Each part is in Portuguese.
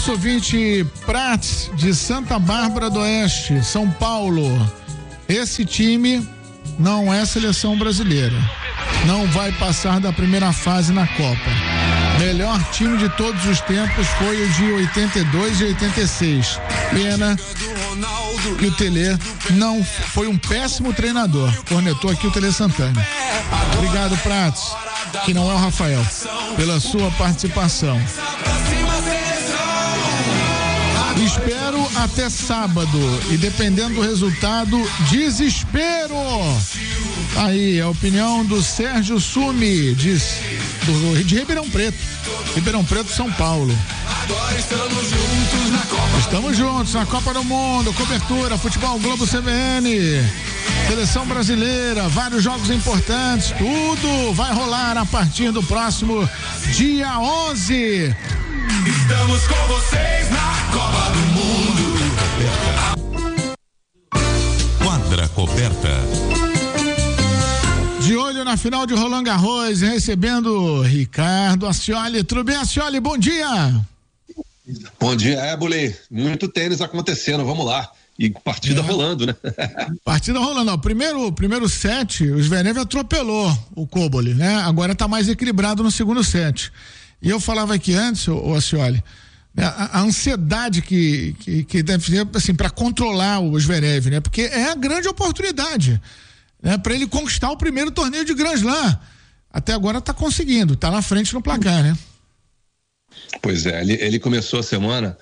Nosso ouvinte Prats, de Santa Bárbara do Oeste, São Paulo. Esse time não é seleção brasileira. Não vai passar da primeira fase na Copa. Melhor time de todos os tempos foi o de 82 e 86. Pena que o Tele não foi um péssimo treinador. Cornetou aqui o Tele Santana. Obrigado, Prats, que não é o Rafael, pela sua participação. Espero até sábado e dependendo do resultado, desespero. Aí, a opinião do Sérgio Sumi, de Ribeirão Preto, São Paulo. Estamos juntos na Copa do Mundo, cobertura, futebol Globo CBN, seleção brasileira, vários jogos importantes, tudo vai rolar a partir do próximo dia 11. Estamos com vocês na Copa do Mundo. Quadra coberta. De olho na final de Roland Garros, recebendo Ricardo Ascioli. Tudo bem, Ascioli? Bom dia. Bom dia, Éboli. Muito tênis acontecendo, vamos lá. E partida rolando, né? Partida rolando. Ó, primeiro set, o Zverev atropelou o Koboli, né? Agora tá mais equilibrado no segundo set. E eu falava aqui antes, o Ascioli, a ansiedade que deve ter, assim, para controlar o Zverev, né? Porque é a grande oportunidade, né? Para ele conquistar o primeiro torneio de Grand Slam. Até agora tá conseguindo, tá na frente no placar, né? Pois é, ele começou a semana,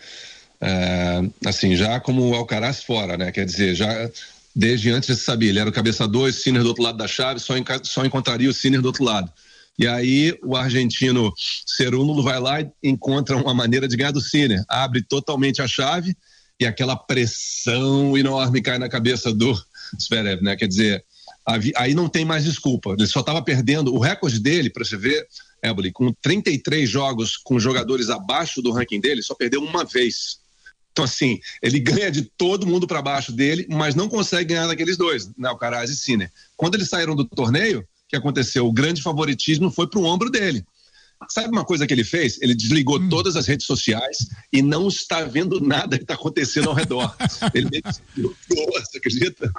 assim, já como o Alcaraz fora, né? Quer dizer, já desde antes já se sabia, ele era o cabeça 2, o Sinner do outro lado da chave, só encontraria o Sinner do outro lado. E aí o argentino Cerúndolo vai lá e encontra uma maneira de ganhar do Sinner, abre totalmente a chave e aquela pressão enorme cai na cabeça do Zverev, né? Quer dizer, aí não tem mais desculpa, ele só estava perdendo, o recorde dele, para você ver, Éboli, com 33 jogos com jogadores abaixo do ranking dele, só perdeu uma vez. Então, assim, ele ganha de todo mundo para baixo dele, mas não consegue ganhar daqueles dois, né, Alcaraz e Sinner. Quando eles saíram do torneio, o que aconteceu? O grande favoritismo foi pro ombro dele. Sabe uma coisa que ele fez? Ele desligou todas as redes sociais e não está vendo nada que está acontecendo ao redor. Ele você acredita?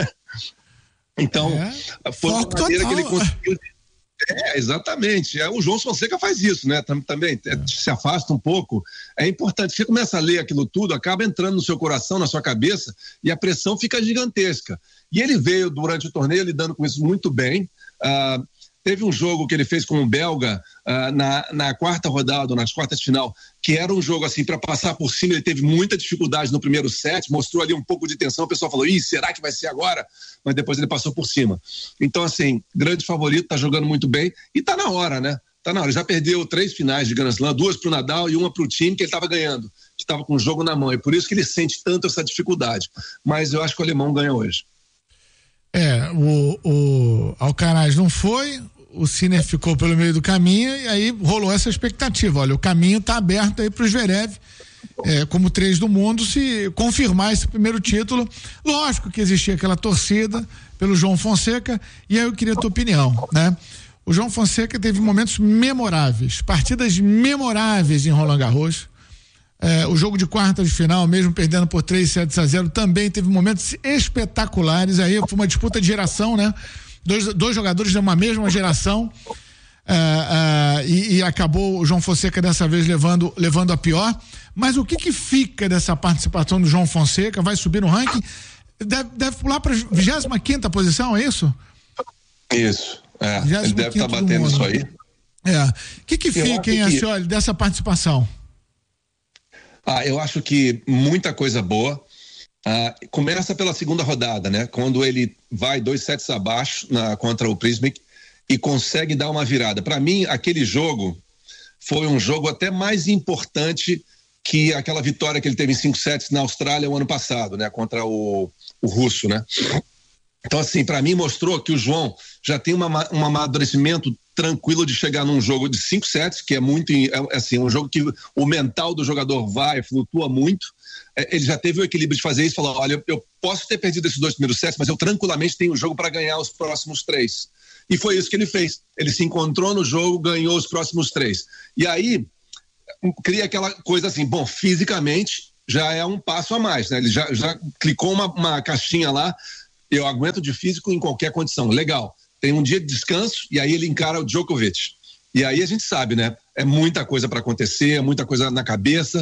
Então, foi uma maneira que ele conseguiu. Exatamente. O João Fonseca faz isso, né? Também se afasta um pouco. É importante. Você começa a ler aquilo tudo, acaba entrando no seu coração, na sua cabeça, e a pressão fica gigantesca. E ele veio durante o torneio lidando com isso muito bem. Teve um jogo que ele fez com o belga na quarta rodada, nas quartas de final, que era um jogo assim para passar por cima. Ele teve muita dificuldade no primeiro set, mostrou ali um pouco de tensão. O pessoal falou: ih, será que vai ser agora? Mas depois ele passou por cima. Então, assim, grande favorito, tá jogando muito bem e tá na hora, né? Tá na hora. Já perdeu 3 finais de Grand Slam, 2 pro Nadal e 1 pro time que ele tava ganhando, que tava com o jogo na mão. E por isso que ele sente tanto essa dificuldade. Mas eu acho que o alemão ganha hoje. O Alcaraz não foi, o Sinner ficou pelo meio do caminho e aí rolou essa expectativa. Olha, o caminho está aberto aí para o Zverev, como 3 do mundo, se confirmar esse primeiro título. Lógico que existia aquela torcida pelo João Fonseca, e aí eu queria a tua opinião, né? O João Fonseca teve momentos memoráveis, partidas memoráveis em Roland Garros. O jogo de quarta de final, mesmo perdendo por 3-0, também teve momentos espetaculares. Aí foi uma disputa de geração, né? Dois jogadores de uma mesma geração, e acabou o João Fonseca dessa vez levando a pior. Mas o que fica dessa participação do João Fonseca? Vai subir no ranking? Deve pular para a 25ª posição, é isso? Isso, ele deve estar batendo isso aí. O que fica, hein, Ascioli, dessa participação? Eu acho que muita coisa boa. Começa pela segunda rodada, né? Quando ele vai 2 sets abaixo contra o Prismic e consegue dar uma virada. Para mim, aquele jogo foi um jogo até mais importante que aquela vitória que ele teve em 5 sets na Austrália o ano passado, né? Contra o russo, né? Então, assim, para mim mostrou que o João já tem um amadurecimento tranquilo de chegar num jogo de 5 sets, que é muito, assim, um jogo que o mental do jogador flutua muito. Ele já teve o equilíbrio de fazer isso, falar: olha, eu posso ter perdido esses 2 primeiros sets, mas eu tranquilamente tenho o jogo para ganhar os próximos 3. E foi isso que ele fez. Ele se encontrou no jogo, ganhou os próximos 3. E aí, cria aquela coisa assim, bom, fisicamente já é um passo a mais, né? Ele já clicou uma caixinha lá, eu aguento de físico em qualquer condição, legal. Tem um dia de descanso e aí ele encara o Djokovic. E aí a gente sabe, né? É muita coisa para acontecer, é muita coisa na cabeça.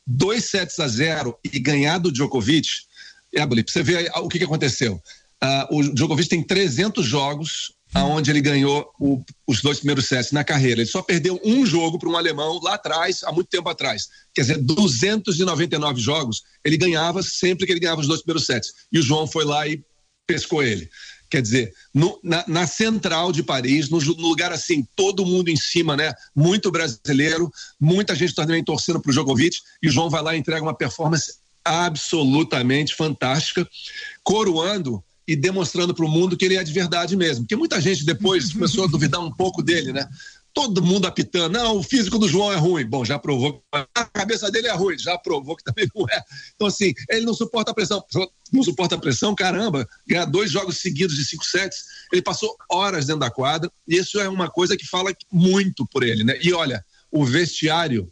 2-0 e ganhar do Djokovic, pra você ver o que aconteceu. O Djokovic tem 300 jogos onde ele ganhou os 2 primeiros sets na carreira. Ele só perdeu um jogo para um alemão lá atrás, há muito tempo atrás. Quer dizer, 299 jogos, ele ganhava sempre que ele ganhava os 2 primeiros sets. E o João foi lá e pescou ele. Quer dizer, na central de Paris, no lugar assim, todo mundo em cima, né? Muito brasileiro, muita gente também torcendo pro Djokovic, e o João vai lá e entrega uma performance absolutamente fantástica, coroando e demonstrando pro mundo que ele é de verdade mesmo. Porque muita gente depois começou a duvidar um pouco dele, né? Todo mundo apitando, não, o físico do João é ruim. Bom, já provou, a cabeça dele é ruim, já provou que também não é. Então, assim, ele não suporta a pressão. Não suporta a pressão, caramba, ganhar 2 jogos seguidos de 5 sets, ele passou horas dentro da quadra, e isso é uma coisa que fala muito por ele, né? E olha, o vestiário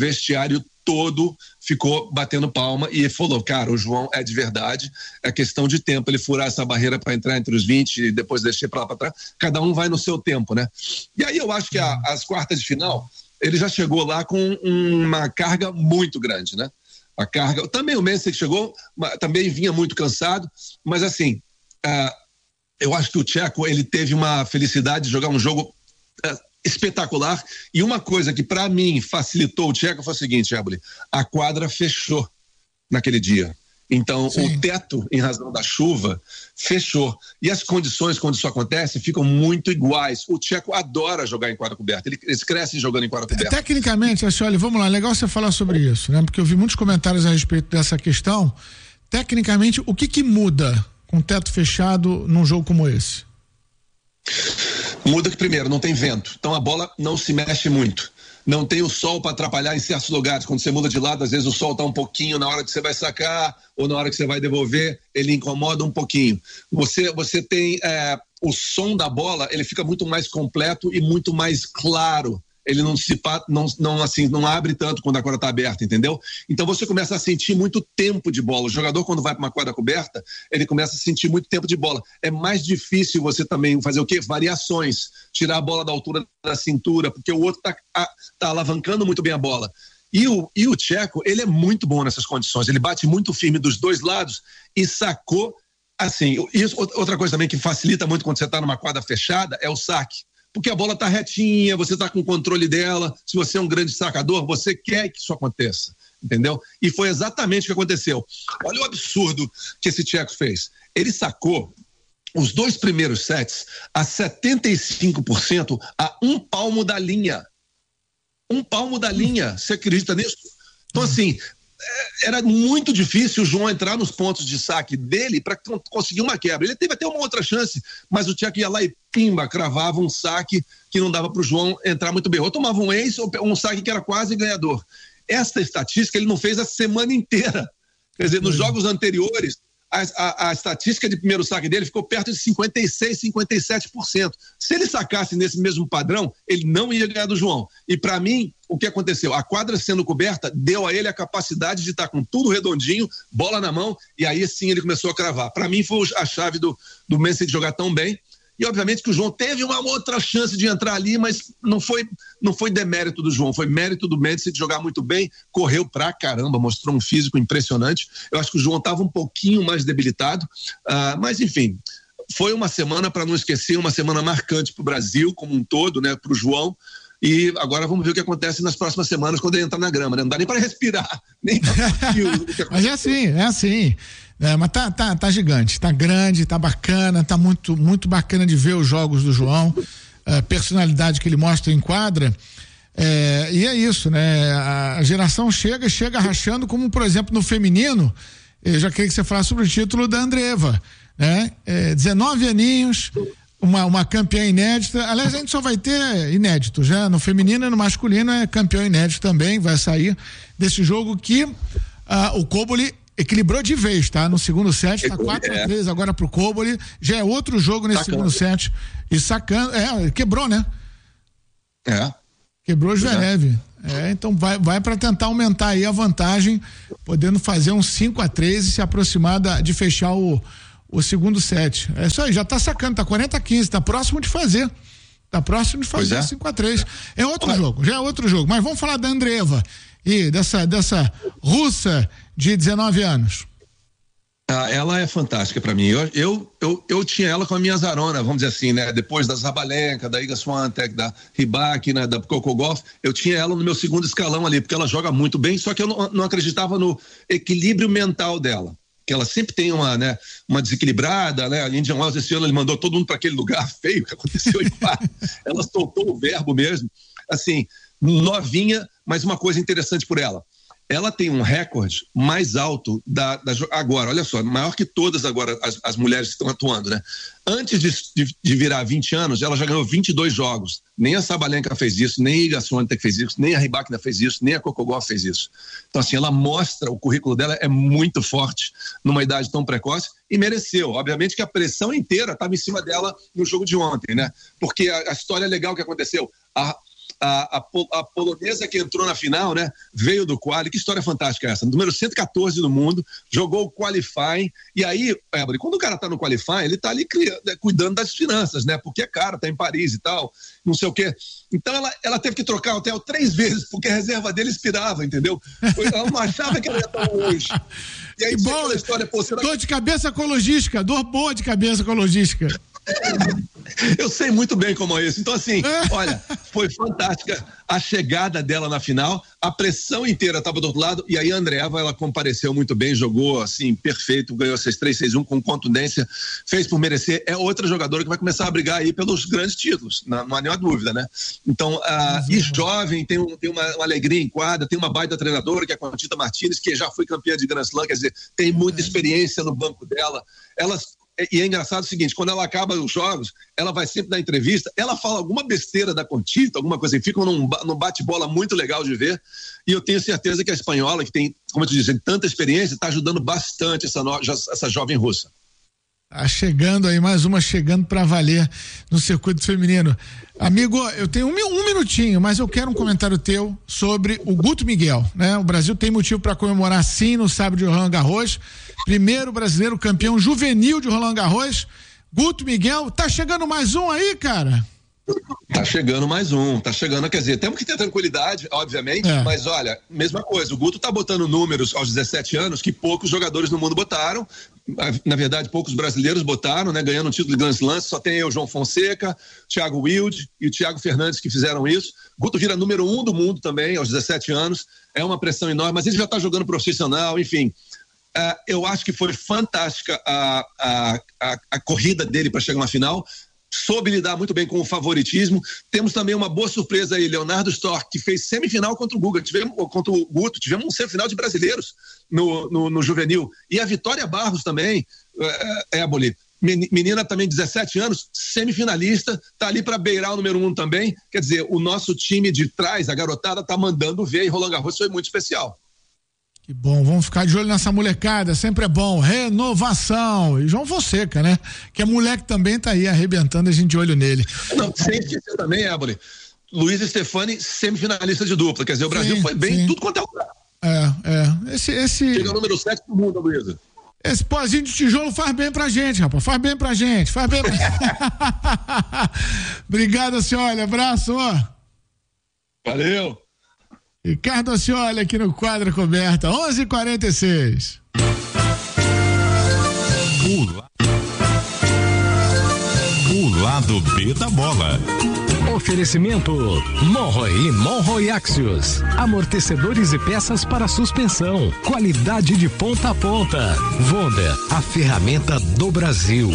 todo ficou batendo palma e falou, cara, o João é de verdade, é questão de tempo ele furar essa barreira para entrar entre os 20 e depois deixar para lá para trás, cada um vai no seu tempo, né? E aí eu acho que as quartas de final, ele já chegou lá com uma carga muito grande, né? A carga, também o Messi que chegou, também vinha muito cansado, mas assim, eu acho que o Tcheco, ele teve uma felicidade de jogar um jogo espetacular, e uma coisa que para mim facilitou o Tcheco foi o seguinte, Éboli, a quadra fechou naquele dia, então sim, o teto, em razão da chuva, fechou, e as condições quando isso acontece ficam muito iguais. O Tcheco adora jogar em quadra coberta, eles crescem jogando em quadra coberta. Tecnicamente, assim, olha, vamos lá, legal você falar sobre isso, né, porque eu vi muitos comentários a respeito dessa questão. Tecnicamente, o que muda com o teto fechado num jogo como esse? Muda que, primeiro, não tem vento, então a bola não se mexe muito, não tem o sol para atrapalhar em certos lugares. Quando você muda de lado, às vezes o sol está um pouquinho na hora que você vai sacar ou na hora que você vai devolver, ele incomoda um pouquinho. Você tem o som da bola, ele fica muito mais completo e muito mais claro. Ele não abre tanto quando a quadra está aberta, entendeu? Então você começa a sentir muito tempo de bola. O jogador, quando vai para uma quadra coberta, ele começa a sentir muito tempo de bola. É mais difícil você também fazer o quê? Variações, tirar a bola da altura da cintura, porque o outro tá alavancando muito bem a bola. E o Tcheco, ele é muito bom nessas condições. Ele bate muito firme dos dois lados e sacou, assim, outra coisa também que facilita muito quando você está numa quadra fechada é o saque. Porque a bola está retinha, você está com o controle dela, se você é um grande sacador, você quer que isso aconteça, entendeu? E foi exatamente o que aconteceu. Olha o absurdo que esse Tcheco fez. Ele sacou os 2 primeiros sets a 75% a 1 palmo da linha. 1 palmo da linha, você acredita nisso? Então, assim, era muito difícil o João entrar nos pontos de saque dele para conseguir uma quebra. Ele teve até uma outra chance, mas o Tcheco ia lá e pimba, cravava um saque que não dava para o João entrar muito bem. Ou tomava um ace ou um saque que era quase ganhador. Essa estatística ele não fez a semana inteira. Quer dizer, nos jogos anteriores, a estatística de primeiro saque dele ficou perto de 56%, 57%. Se ele sacasse nesse mesmo padrão, ele não ia ganhar do João. E para mim, o que aconteceu? A quadra sendo coberta deu a ele a capacidade de estar com tudo redondinho, bola na mão, e aí sim ele começou a cravar. Para mim foi a chave do Messi de jogar tão bem. E obviamente que o João teve uma outra chance de entrar ali, mas não foi demérito do João, foi mérito do Messi de jogar muito bem, correu pra caramba, mostrou um físico impressionante. Eu acho que o João estava um pouquinho mais debilitado, mas enfim, foi uma semana para não esquecer, uma semana marcante para o Brasil como um todo, né, para o João. E agora vamos ver o que acontece nas próximas semanas quando ele entrar na grama, né? Não dá nem para respirar, nem pra Mas é assim. Mas tá gigante, tá grande, tá bacana, tá muito, muito bacana de ver os jogos do João, a personalidade que ele mostra em quadra. E é isso, né? A geração chega rachando, como por exemplo no feminino. Eu já queria que você falasse sobre o título da Andreeva, né? 19 aninhos, uma campeã inédita. Aliás, a gente só vai ter inéditos, né? No feminino e no masculino é campeão inédito também, vai sair desse jogo que o Cobolli equilibrou de vez, tá? No segundo set, tá 4-3 agora pro Cobolli, já é outro jogo nesse segundo set, e sacando, quebrou, né? Quebrou o Zverev. Então vai para tentar aumentar aí a vantagem, podendo fazer um 5-3 e se aproximar de fechar o segundo set. É isso aí, já tá sacando, tá 40-15, tá próximo de fazer. Tá próximo de fazer 5-3. É outro jogo, já é outro jogo. Mas vamos falar da Andreeva e dessa russa de 19 anos. Ela é fantástica para mim. Eu tinha ela com a minha zarona, vamos dizer assim, né? Depois da Zabalenka, da Iga Swiatek, da Rybak, né? Da Coco Gauff, eu tinha ela no meu segundo escalão ali, porque ela joga muito bem, só que eu não acreditava no equilíbrio mental dela. Que ela sempre tem uma desequilibrada, né? A Indian Wells esse ano ele mandou todo mundo para aquele lugar feio que aconteceu em quarto. Ela soltou o verbo mesmo. Assim, novinha, mas uma coisa interessante por ela. Ela tem um recorde mais alto agora, olha só, maior que todas agora as mulheres que estão atuando, né? Antes de virar 20 anos, ela já ganhou 22 jogos. Nem a Sabalenka fez isso, nem a Iga Swiatek fez isso, nem a Rybak fez isso, nem a Coco Gauff fez isso. Então, assim, ela mostra, o currículo dela é muito forte numa idade tão precoce e mereceu. Obviamente que a pressão inteira estava em cima dela no jogo de ontem, né? Porque a história legal que aconteceu, a polonesa que entrou na final, né, veio do quali, que história fantástica é essa, número 114 do mundo, jogou o qualifying, e aí, quando o cara tá no qualifying, ele tá ali cuidando das finanças, né, porque é caro, tá em Paris e tal, não sei o quê, então ela teve que trocar o hotel 3 vezes, porque a reserva dele expirava, entendeu? Ela não achava que ela ia tão longe. E aí, bom, história, dor de cabeça com logística, dor boa de cabeça com logística. Eu sei muito bem como é isso. Então, assim, olha, foi fantástica a chegada dela na final, a pressão inteira estava do outro lado, e aí a Andreeva, ela compareceu muito bem, jogou assim, perfeito, ganhou 6-3, 6-1 com contundência, fez por merecer, é outra jogadora que vai começar a brigar aí pelos grandes títulos, não há nenhuma dúvida, né? Então, e jovem, tem uma alegria em quadra, tem uma baita treinadora, que é a Conchita Martinez, que já foi campeã de Grand Slam, quer dizer, tem muita experiência no banco dela, e é engraçado o seguinte, quando ela acaba os jogos, ela vai sempre dar entrevista, ela fala alguma besteira da Conchita, alguma coisa assim, fica num bate-bola muito legal de ver, e eu tenho certeza que a espanhola, que tem, como eu te disse, tanta experiência, está ajudando bastante essa jovem russa. Tá chegando aí, mais uma chegando para valer no circuito feminino. Amigo, eu tenho um minutinho, mas eu quero um comentário teu sobre o Guto Miguel, né? O Brasil tem motivo para comemorar sim no sábado de Roland Garros, primeiro brasileiro campeão juvenil de Roland Garros. Guto Miguel, tá chegando mais um aí, cara? Tá chegando mais um, quer dizer, temos que ter tranquilidade, obviamente, mas olha, mesma coisa, o Guto tá botando números aos 17 anos que poucos jogadores no mundo botaram, na verdade poucos brasileiros botaram, né, ganhando o título de Grand Slam, só tem o João Fonseca, Thiago Wilde e o Thiago Fernandes que fizeram isso. Guto vira número 1 do mundo também aos 17 anos, é uma pressão enorme, mas ele já tá jogando profissional, enfim. Eu acho que foi fantástica a corrida dele para chegar na final, soube lidar muito bem com o favoritismo. Temos também uma boa surpresa aí, Leonardo Storck, que fez semifinal contra o Guto, tivemos um semifinal de brasileiros no juvenil, e a Vitória Barros também, Éboli, menina também, 17 anos, semifinalista, tá ali para beirar o número 1 também, quer dizer, o nosso time de trás, a garotada tá mandando ver, e Roland Garros foi muito especial. Que bom, vamos ficar de olho nessa molecada, sempre é bom, renovação, e João Fonseca, né? Que é moleque também tá aí arrebentando, a gente de olho nele. Não, sem esquecer também, Éboli, Luiz Stefani, semifinalista de dupla, quer dizer, o Brasil foi bem em tudo quanto é lugar. Chega o número 7 do mundo, Luísa. Esse pozinho de tijolo faz bem pra gente, rapaz, faz bem pra gente. Obrigado, senhora, abraço, ó. Valeu. Ricardo Ascioli aqui no Quadra Coberta, 11h46. O lado B da bola. Oferecimento Monroe e Monroe Axios. Amortecedores e peças para suspensão. Qualidade de ponta a ponta. Wonder, a ferramenta do Brasil.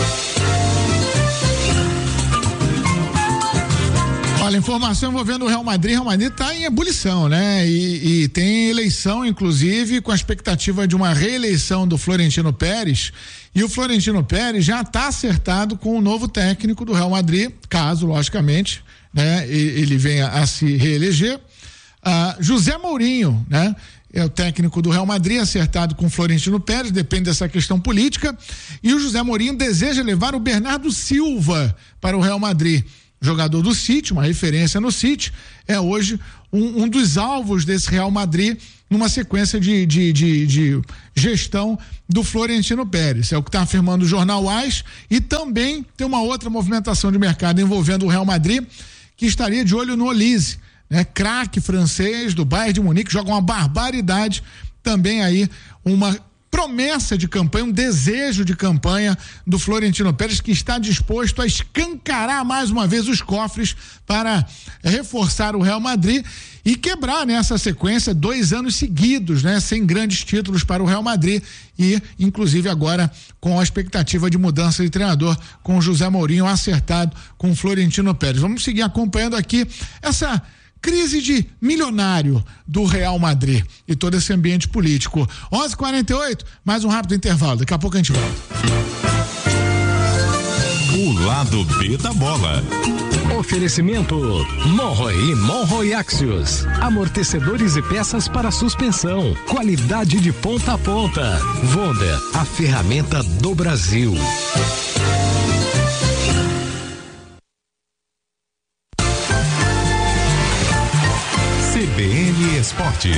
Olha, informação envolvendo o Real Madrid. Real Madrid está em ebulição, né? E tem eleição, inclusive, com a expectativa de uma reeleição do Florentino Pérez. E o Florentino Pérez já está acertado com o novo técnico do Real Madrid, caso, logicamente, né, ele venha a se reeleger. José Mourinho, né? É o técnico do Real Madrid, acertado com o Florentino Pérez, depende dessa questão política. E o José Mourinho deseja levar o Bernardo Silva para o Real Madrid. jogador do City, uma referência no City, é hoje um dos alvos desse Real Madrid numa sequência de gestão do Florentino Pérez. É o que está afirmando o jornal AS, e também tem uma outra movimentação de mercado envolvendo o Real Madrid, que estaria de olho no Olise, né? Craque francês do Bayern de Munique, joga uma barbaridade, também aí uma promessa de campanha, um desejo de campanha do Florentino Pérez, que está disposto a escancarar mais uma vez os cofres para reforçar o Real Madrid e quebrar nessa sequência 2 anos seguidos, né? Sem grandes títulos para o Real Madrid, e inclusive agora com a expectativa de mudança de treinador, com o José Mourinho acertado com o Florentino Pérez. Vamos seguir acompanhando aqui essa crise de milionário do Real Madrid e todo esse ambiente político. 11h48, mais um rápido intervalo, daqui a pouco a gente volta. O lado B da bola. Oferecimento Monroe e Monroe Axios. Amortecedores e peças para suspensão. Qualidade de ponta a ponta. Wonder, a ferramenta do Brasil. CBN Esportes.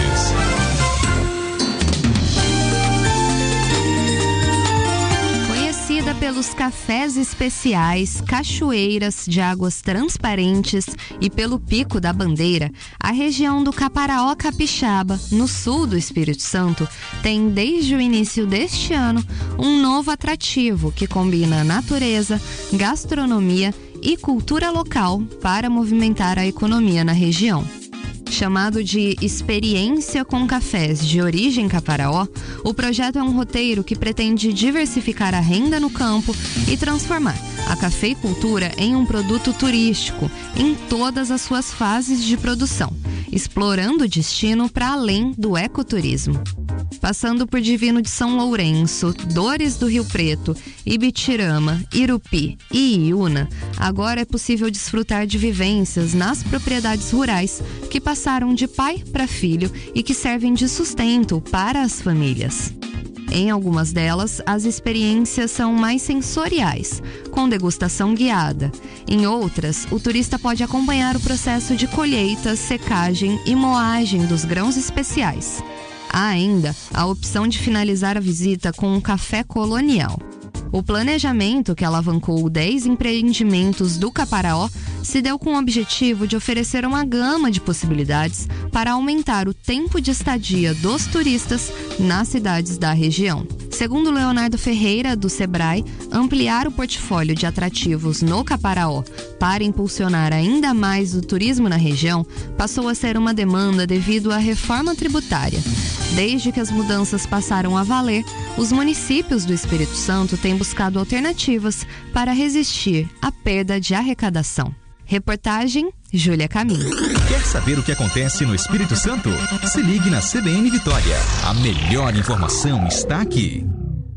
Conhecida pelos cafés especiais, cachoeiras de águas transparentes e pelo Pico da Bandeira, a região do Caparaó Capixaba, no sul do Espírito Santo, tem desde o início deste ano um novo atrativo que combina natureza, gastronomia e cultura local para movimentar a economia na região. Chamado de Experiência com Cafés de Origem Caparaó, o projeto é um roteiro que pretende diversificar a renda no campo e transformar a cafeicultura em um produto turístico em todas as suas fases de produção, explorando o destino para além do ecoturismo. Passando por Divino de São Lourenço, Dores do Rio Preto, Ibitirama, Irupi e Iuna, agora é possível desfrutar de vivências nas propriedades rurais que passaram de pai para filho e que servem de sustento para as famílias. Em algumas delas, as experiências são mais sensoriais, com degustação guiada. Em outras, o turista pode acompanhar o processo de colheita, secagem e moagem dos grãos especiais. Há ainda a opção de finalizar a visita com um café colonial. O planejamento, que alavancou 10 empreendimentos do Caparaó, se deu com o objetivo de oferecer uma gama de possibilidades para aumentar o tempo de estadia dos turistas nas cidades da região. Segundo Leonardo Ferreira, do Sebrae, ampliar o portfólio de atrativos no Caparaó para impulsionar ainda mais o turismo na região passou a ser uma demanda devido à reforma tributária. Desde que as mudanças passaram a valer, os municípios do Espírito Santo têm buscado alternativas para resistir à perda de arrecadação. Reportagem Júlia Caminho. Quer saber o que acontece no Espírito Santo? Se ligue na CBN Vitória. A melhor informação está aqui.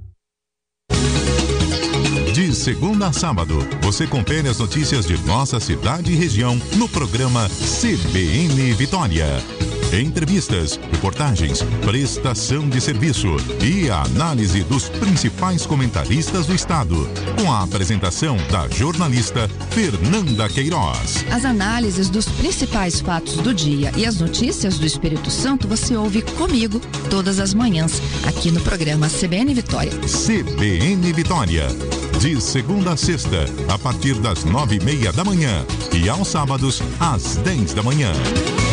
De segunda a sábado, você confere as notícias de nossa cidade e região no programa CBN Vitória. Entrevistas, reportagens, prestação de serviço e a análise dos principais comentaristas do estado, com a apresentação da jornalista Fernanda Queiroz. As análises dos principais fatos do dia e as notícias do Espírito Santo você ouve comigo todas as manhãs, aqui no programa CBN Vitória. CBN Vitória, de segunda a sexta, a partir das 9:30 da manhã e aos sábados, às 10 da manhã.